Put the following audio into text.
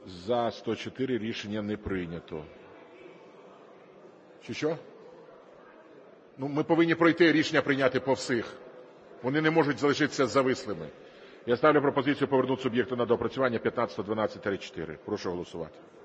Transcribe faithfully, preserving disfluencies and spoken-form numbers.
За сто чотири рішення не прийнято. Чи що? Ну, ми повинні пройти рішення прийняти по всіх. Вони не можуть залишитися завислими. Я ставлю пропозицію повернути суб'єкту на доопрацювання п'ятнадцять дванадцять чотири. Прошу голосувати.